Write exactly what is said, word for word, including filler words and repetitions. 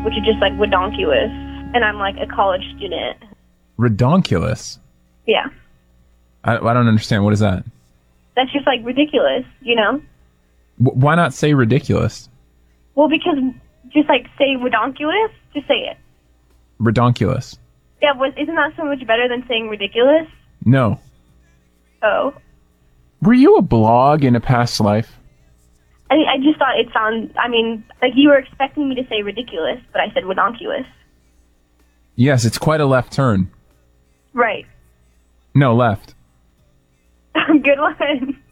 which is just like redonkulous. And I'm like a college student. Redonkulous? Yeah. I, I don't understand. What is that? That's just like ridiculous, you know? W- why not say ridiculous? Well, because just like say redonkulous, just say it. Redonkulous. Yeah, was, isn't that so much better than saying ridiculous? No. Oh. Were you a blog in a past life? I I just thought it sounded, I mean, like you were expecting me to say ridiculous, but I said redonkulous. Yes, it's quite a left turn. Right. No, left. Good one.